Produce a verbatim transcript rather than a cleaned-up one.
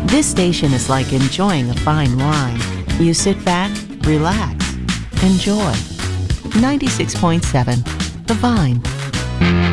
This station is like enjoying a fine wine. You sit back, relax, enjoy. ninety-six point seven The Vine.